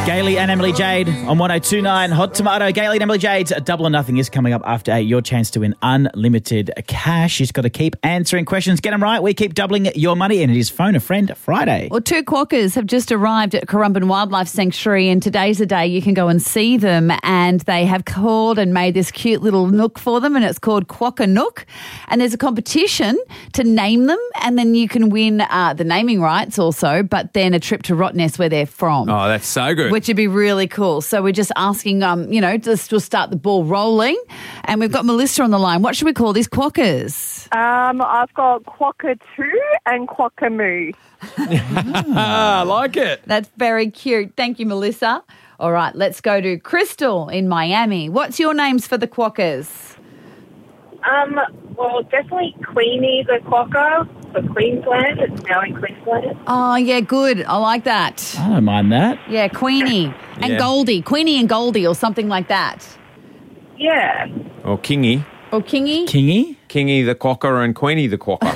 Gailey and Emily Jade on 102.9 Hot Tomato. Gailey and Emily Jade's Double or Nothing is coming up after 8. Your chance to win unlimited cash. You've got to keep answering questions. Get them right. We keep doubling your money, and it is Phone a Friend Friday. Well, 2 quokkas have just arrived at Currumbin Wildlife Sanctuary, and today's the day you can go and see them. And they have called and made this cute little nook for them, and it's called Quokka Nook. And there's a competition to name them, and then you can win the naming rights also, but then a trip to Rottnest where they're from. Oh, that's so good. Which would be really cool. So we're just asking, just to start the ball rolling. And we've got Melissa on the line. What should we call these quokkas? I've got Quokka 2 and Quokka Moo. I like it. That's very cute. Thank you, Melissa. All right, let's go to Crystal in Miami. What's your names for the quokkas? Well, definitely Queenie the Quokka for Queensland. It's now in Queensland. Oh, yeah, good. I like that. I don't mind that. Yeah, Queenie and Yeah. Goldie. Queenie and Goldie or something like that. Yeah. Or Kingy. Or Kingy? Kingy? Kingy the Quokka and Queenie the Quokka.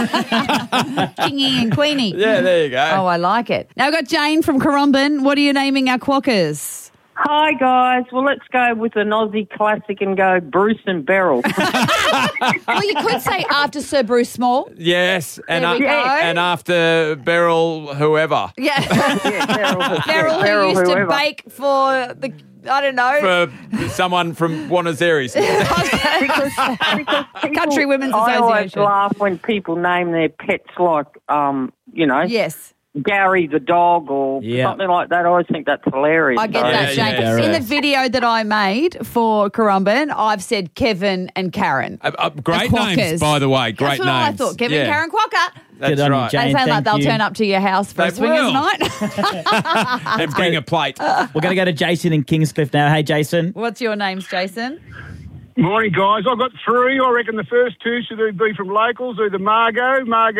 Kingy and Queenie. Yeah, there you go. Oh, I like it. Now, I've got Jane from Currumbin. What are you naming our quokkas? Hi, guys. Well, let's go with an Aussie classic and go Bruce and Beryl. Well, you could say after Sir Bruce Small. Yes, and, There we go. and after Beryl whoever. Yeah. Beryl, Beryl, who used to whoever. bake for the, I don't know. For someone from Buenos Aires. Because people, Country Women's I always Association. laugh when people name their pets like, Yes. Gary the dog or Yeah. something like that. I always think that's hilarious. I get So- that, yeah, Jane. yeah. In the video that I made for Currumbin, I've said Kevin and Karen. Great Quokkas. names, by the way. Great That's what names. I thought. Kevin, Yeah, Karen, Quokka. That's Good on you, right. Jane. They sound like thank they'll you. turn up to your house for They a swingers will. night. And bring a plate. We're going to go to Jason in Kingscliff now. Hey, Jason. What's your names, Jason? Morning, guys. I've got 3. I reckon the first 2 should be from locals, either Margot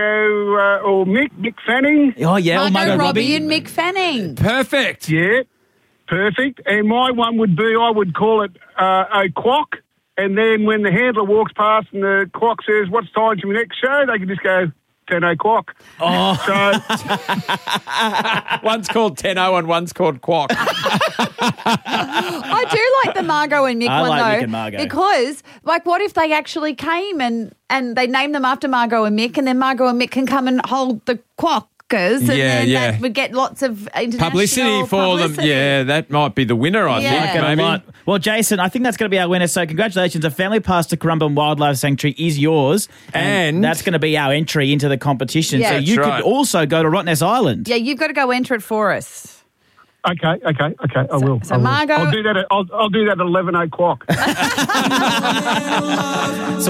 or Mick Fanning. Oh, yeah. Margot Robbie and Mick Fanning. Perfect. Yeah, perfect. And my one would be, I would call it a quack. And then when the handler walks past and the quack says, "What's time to my next show?" they can just go, 10 o'clock. Oh. So, One's called Tenno and one's called Quack. I do like the Margot and Mick I one, like though. Mick and Margot. Because, what if they actually came and they named them after Margot and Mick, and then Margot and Mick can come and hold the quokkas, and then that would get lots of international Publicity for them. publicity. Yeah, that might be the winner, I Yeah. think, Like it A maybe. lot. Well, Jason, I think that's going to be our winner. So congratulations. A family pass to Currumbin Wildlife Sanctuary is yours. And- that's going to be our entry into the competition. Yeah. So That's you right. could also go to Rottnest Island. Yeah, you've got to go enter it for us. okay, I will. So I will. Margot- I'll do that at 11 o'clock.